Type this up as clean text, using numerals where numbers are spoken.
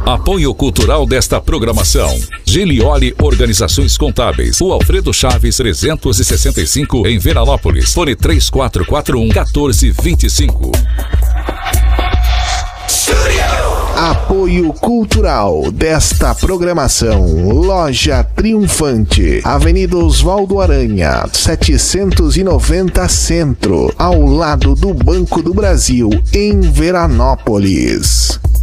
Apoio cultural desta programação: Gilioli Organizações Contábeis, o Alfredo Chaves 365 em Veranópolis. Fone 3441-1425. Apoio cultural desta programação: Loja Triunfante, Avenida Oswaldo Aranha, 790 Centro, ao lado do Banco do Brasil, em Veranópolis.